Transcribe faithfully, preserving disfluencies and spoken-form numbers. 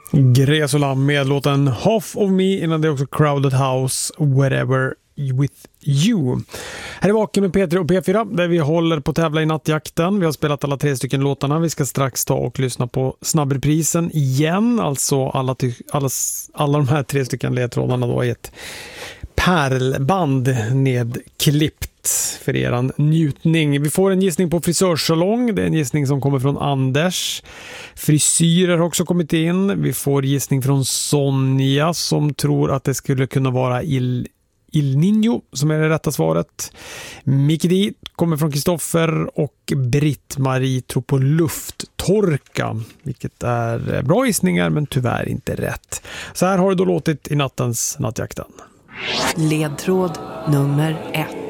Gresola med låten Half of Me, innan det också Crowded House, Whatever with You. Här är Vaken med P tre och P fyra där vi håller på att tävla i nattjakten. Vi har spelat alla tre stycken låtarna. Vi ska strax ta och lyssna på snabbreprisen igen. Alltså alla, ty- alla, alla de här tre stycken ledtrådarna då i ett pärlband nedklippt för eran njutning. Vi får en gissning på frisörsalong. Det är en gissning som kommer från Anders. Frisyrer har också kommit in. Vi får gissning från Sonja som tror att det skulle kunna vara Il, Il Niño som är det rätta svaret. Micke D kommer från Kristoffer och Britt-Marie tror på lufttorka, vilket är bra gissningar men tyvärr inte rätt. Så här har det då låtit i nattens nattjakten. Ledtråd nummer ett.